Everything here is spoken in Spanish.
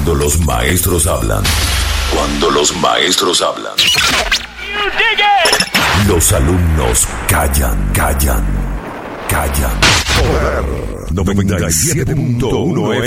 Cuando los maestros hablan. Cuando los maestros hablan. Los alumnos callan. Poder 97.1